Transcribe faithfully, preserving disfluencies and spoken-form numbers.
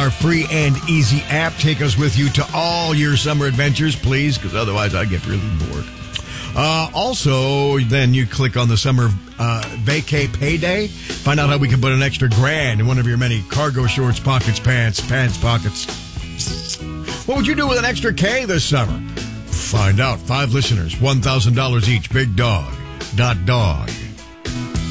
our free and easy app. Take us with you to all your summer adventures, please, because otherwise I get really bored. Uh, also, then you click on the summer uh, vacay payday. Find out how we can put an extra grand in one of your many cargo shorts, pockets, pants, pants, pockets. What would you do with an extra K this summer? Find out. Five listeners, one thousand dollars each. Big dog. Dot dog.